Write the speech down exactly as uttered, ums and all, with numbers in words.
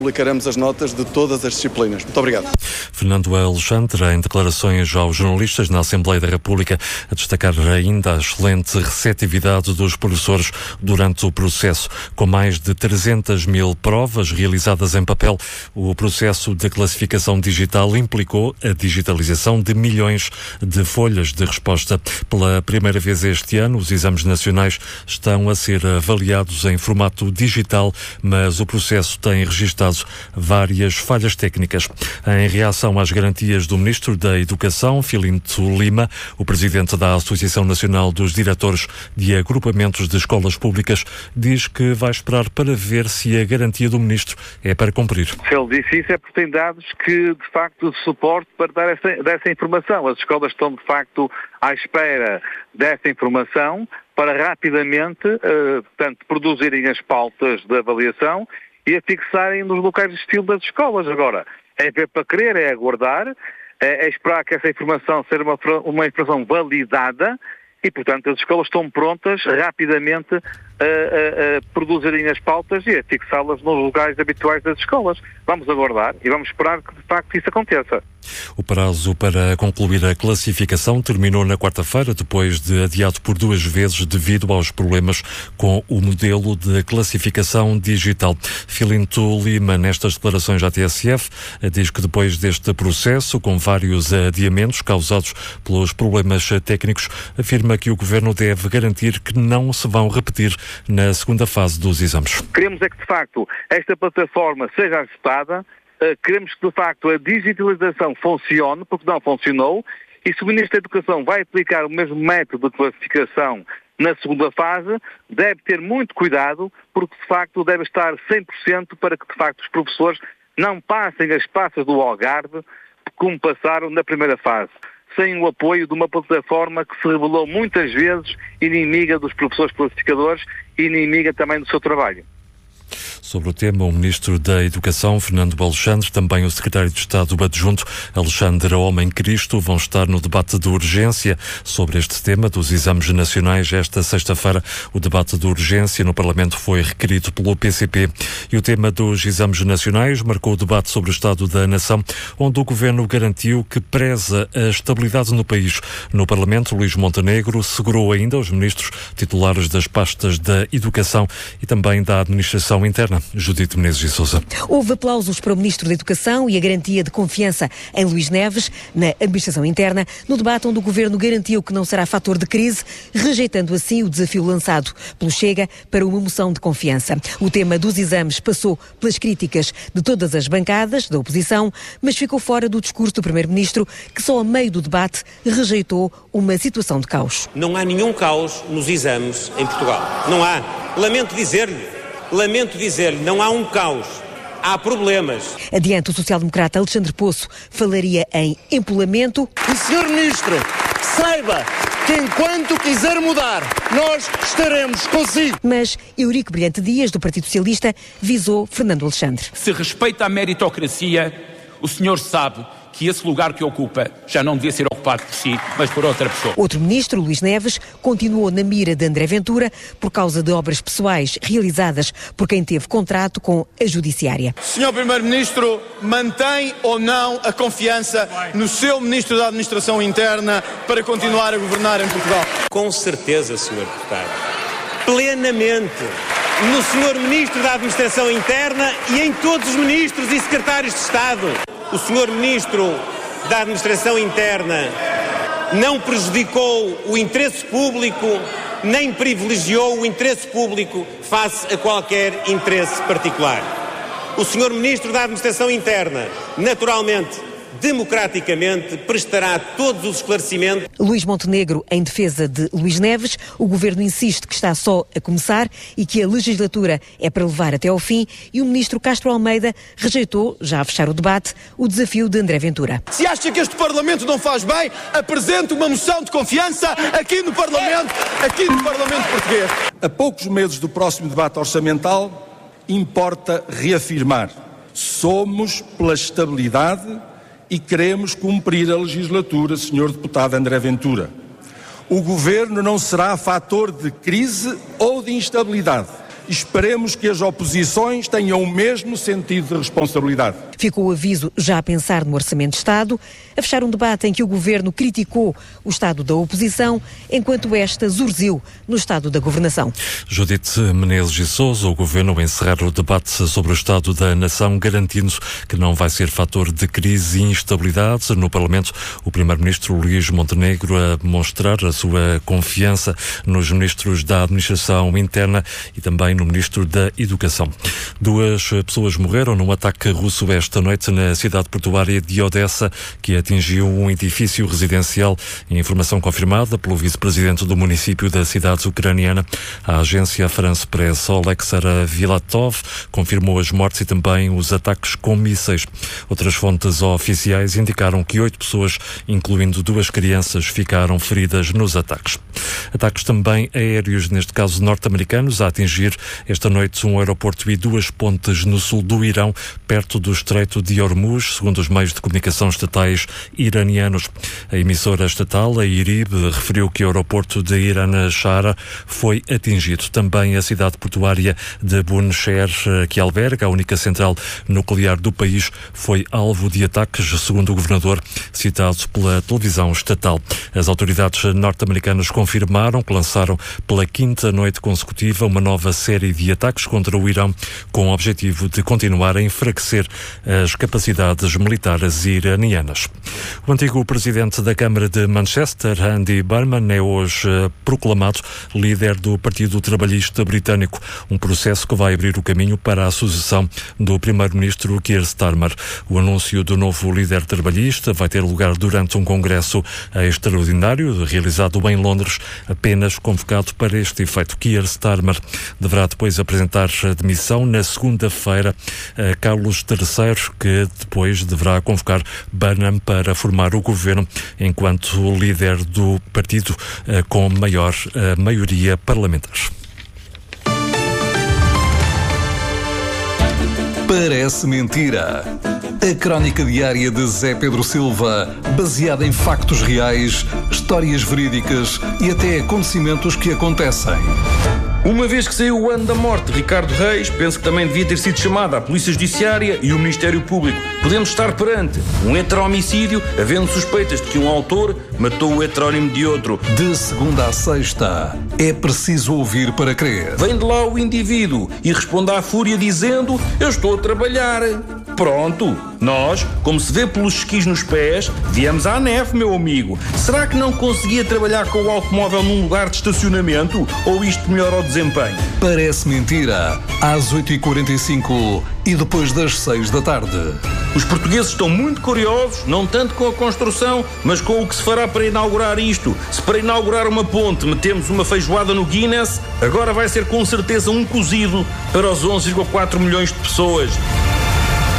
Publicaremos as notas de todas as disciplinas. Muito obrigado. Fernando Alexandre, em declarações aos jornalistas na Assembleia da República, a destacar ainda a excelente receptividade dos professores durante o processo. Com mais de trezentas mil provas realizadas em papel, o processo de classificação digital implicou a digitalização de milhões de folhas de resposta. Pela primeira vez este ano, os exames nacionais estão a ser avaliados em formato digital, mas o processo tem registrado várias falhas técnicas. Em reação às garantias do Ministro da Educação, Filinto Lima, o Presidente da Associação Nacional dos Diretores de Agrupamentos de Escolas Públicas, diz que vai esperar para ver se a garantia do Ministro é para cumprir. Se ele disse isso é porque tem dados que, de facto, suporte para dar essa, dessa informação. As escolas estão, de facto, à espera dessa informação para rapidamente, uh, portanto, produzirem as pautas de avaliação e a fixarem nos locais de estilo das escolas. Agora, é ver para querer, é aguardar, é, é esperar que essa informação seja uma, uma informação validada e, portanto, as escolas estão prontas rapidamente a, a, a produzirem as pautas e a fixá-las nos locais habituais das escolas. Vamos aguardar e vamos esperar que, de facto, isso aconteça. O prazo para concluir a classificação terminou na quarta-feira, depois de adiado por duas vezes devido aos problemas com o modelo de classificação digital. Filinto Lima, nestas declarações à T S F, diz que depois deste processo, com vários adiamentos causados pelos problemas técnicos, afirma que o Governo deve garantir que não se vão repetir na segunda fase dos exames. Queremos é que, de facto, esta plataforma seja ajustada. Uh, queremos que, de facto, a digitalização funcione, porque não funcionou, e se o Ministro da Educação vai aplicar o mesmo método de classificação na segunda fase, deve ter muito cuidado, porque, de facto, deve estar cem por cento para que, de facto, os professores não passem as passas do Algarve como passaram na primeira fase, sem o apoio de uma plataforma que se revelou muitas vezes inimiga dos professores classificadores e inimiga também do seu trabalho. Sobre o tema, o Ministro da Educação, Fernando Alexandre, também o Secretário de Estado Adjunto, Alexandre Homem Cristo, vão estar no debate de urgência sobre este tema dos exames nacionais. Esta sexta-feira, o debate de urgência no Parlamento foi requerido pelo P C P. E o tema dos exames nacionais marcou o debate sobre o Estado da Nação, onde o Governo garantiu que preza a estabilidade no país. No Parlamento, Luís Montenegro segurou ainda os ministros titulares das pastas da Educação e também da Administração Interna. Judite Menezes e Sousa. Houve aplausos para o Ministro da Educação e a garantia de confiança em Luís Neves na Administração Interna, no debate onde o Governo garantiu que não será fator de crise, rejeitando assim o desafio lançado pelo Chega para uma moção de confiança. O tema dos exames passou pelas críticas de todas as bancadas da oposição, mas ficou fora do discurso do Primeiro-Ministro, que só a meio do debate rejeitou uma situação de caos. Não há nenhum caos nos exames em Portugal. Não há. Lamento dizer-lhe. Lamento dizer-lhe, não há um caos, há problemas. Adiante, o social-democrata Alexandre Poço falaria em empolamento. E, senhor Ministro, saiba que enquanto quiser mudar, nós estaremos consigo. Mas Eurico Brilhante Dias, do Partido Socialista, visou Fernando Alexandre. Se respeita a meritocracia, o senhor sabe que esse lugar que ocupa já não devia ser ocupado por si, mas por outra pessoa. Outro ministro, Luís Neves, continuou na mira de André Ventura por causa de obras pessoais realizadas por quem teve contrato com a Judiciária. senhor Primeiro-Ministro, mantém ou não a confiança no seu Ministro da Administração Interna para continuar a governar em Portugal? Com certeza, senhor Deputado. Plenamente. No senhor Ministro da Administração Interna e em todos os ministros e secretários de Estado. O senhor Ministro da Administração Interna não prejudicou o interesse público, nem privilegiou o interesse público face a qualquer interesse particular. O senhor Ministro da Administração Interna, naturalmente, democraticamente, prestará todos os esclarecimentos. Luís Montenegro, em defesa de Luís Neves, o Governo insiste que está só a começar e que a legislatura é para levar até ao fim, e o Ministro Castro Almeida rejeitou, já a fechar o debate, o desafio de André Ventura. Se acha que este Parlamento não faz bem, apresente uma moção de confiança aqui no Parlamento, aqui no Parlamento português. A poucos meses do próximo debate orçamental, importa reafirmar: somos pela estabilidade e queremos cumprir a legislatura, senhor Deputado André Ventura. O Governo não será fator de crise ou de instabilidade. esperemos que as oposições tenham o mesmo sentido de responsabilidade. Ficou o aviso já a pensar no Orçamento de Estado, a fechar um debate em que o Governo criticou o estado da oposição, enquanto esta zurziu no estado da governação. Judite Menezes e Sousa, o Governo a encerrar o debate sobre o estado da nação, garantindo que não vai ser fator de crise e instabilidade. No Parlamento, o Primeiro-Ministro Luís Montenegro a demonstrar a sua confiança nos Ministros da Administração Interna e também no Ministro da Educação. Duas pessoas morreram num ataque russo esta noite na cidade portuária de Odessa, que atingiu um edifício residencial. Informação confirmada pelo vice-presidente do município da cidade ucraniana. A agência France Press, Oleksar Vilatov, confirmou as mortes e também os ataques com mísseis. Outras fontes oficiais indicaram que oito pessoas, incluindo duas crianças, ficaram feridas nos ataques. Ataques também aéreos, neste caso norte-americanos, a atingir esta noite um aeroporto e duas pontes no sul do Irão, perto do Estreito de Hormuz, segundo os meios de comunicação estatais iranianos. A emissora estatal, a IRIB, referiu que o aeroporto de Iran Shara foi atingido. Também a cidade portuária de Bunesher, que alberga a única central nuclear do país, foi alvo de ataques, segundo o governador, citado pela televisão estatal. As autoridades norte-americanas confirmaram que lançaram pela quinta noite consecutiva uma nova série de ataques contra o Irão, com o objetivo de continuar a enfraquecer as capacidades militares iranianas. O antigo presidente da Câmara de Manchester, Andy Burnham, é hoje proclamado líder do Partido Trabalhista Britânico, um processo que vai abrir o caminho para a sucessão do primeiro-ministro Keir Starmer. O anúncio do novo líder trabalhista vai ter lugar durante um congresso extraordinário realizado em Londres, apenas convocado para este efeito. Keir Starmer deverá depois apresentar a demissão na segunda-feira a Carlos terceiro, que depois deverá convocar Burnham para formar o governo enquanto líder do partido com maior maioria parlamentar. Parece mentira. A crónica diária de Zé Pedro Silva, baseada em factos reais, histórias verídicas e até acontecimentos que acontecem. Uma vez que saiu o ano da morte de Ricardo Reis, penso que também devia ter sido chamada a Polícia Judiciária e o Ministério Público. Podemos estar perante um heteromicídio, havendo suspeitas de que um autor matou o heterónimo de outro. De segunda a sexta, é preciso ouvir para crer. Vem de lá o indivíduo e responde à fúria dizendo: eu estou a trabalhar. Pronto, nós, como se vê pelos esquis nos pés, viemos à neve, meu amigo. Será que não conseguia trabalhar com o automóvel num lugar de estacionamento? Ou isto melhora o desempenho? Parece mentira. Às oito e quarenta e cinco e depois das seis da tarde. Os portugueses estão muito curiosos, não tanto com a construção, mas com o que se fará para inaugurar isto. Se para inaugurar uma ponte metemos uma feijoada no Guinness, agora vai ser com certeza um cozido para os onze vírgula quatro milhões de pessoas.